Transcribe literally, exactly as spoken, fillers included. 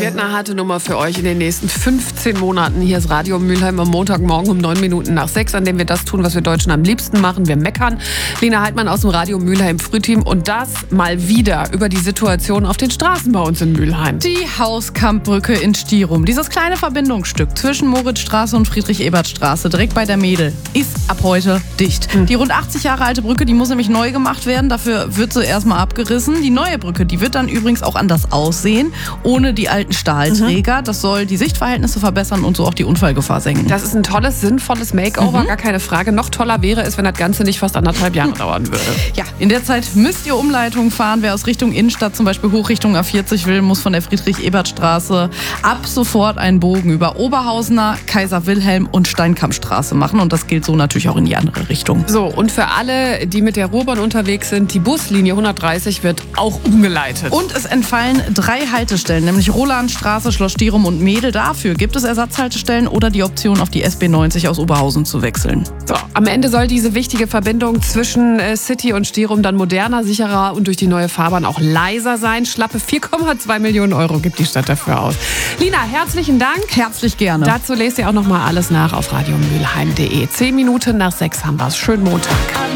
wird eine harte Nummer für euch in den nächsten fünfzehn Monaten. Hier ist Radio Mülheim am Montagmorgen um neun Minuten nach sechs, an dem wir das tun, was wir Deutschen am liebsten machen. Wir meckern. Lena Heidmann aus dem Radio Mülheim Frühteam und das mal wieder über die Situation auf den Straßen bei uns in Mülheim. Die Hauskamp-Brücke in Stierum. Dieses kleine Verbindungsstück zwischen Moritzstraße und Friedrich-Ebert-Straße, direkt bei der Mädel, ist ab heute dicht. Hm. Die rund achtzig Jahre alte Brücke, die muss nämlich neu gemacht werden. Dafür wird sie erstmal abgerissen. Die neue Brücke, die wird dann übrigens auch anders aussehen, ohne die alten Stahlträger. Mhm. Das soll die Sichtverhältnisse verbessern und so auch die Unfallgefahr senken. Das ist ein tolles, sinnvolles Makeover, mhm. gar keine Frage. Noch toller wäre es, wenn das Ganze nicht fast anderthalb Jahre dauern würde. Ja, in der Zeit müsst ihr Umleitung fahren. Wer aus Richtung Innenstadt zum Beispiel hoch Richtung A vierzig will, muss von der Friedrich-Ebert-Straße ab sofort einen Bogen über Oberhausener, Kaiser-Wilhelm und Steinkampstraße machen. Und das gilt so natürlich auch in die andere Richtung. So, und für alle, die mit der Ruhrbahn unterwegs sind, die Buslinie hundertdreißig wird auch umgeleitet. Und es entfallen drei Haltestellen, nämlich Rolandstraße, Schloss Stierum und Mädel. Dafür gibt es Ersatzhaltestellen oder die Option, auf die S B neunzig aus Oberhausen zu wechseln. So, am Ende soll diese wichtige Verbindung zwischen City und Stierum dann moderner, sicherer und durch die neue Fahrbahn auch leiser sein. Schlappe vier Komma zwei Millionen Euro gibt die Stadt dafür aus. Lina, herzlichen Dank. Herzlich gerne. Dazu lest ihr auch noch mal alles nach auf radiomülheim punkt de. Zehn Minuten nach sechs haben wir es. Schönen Montag.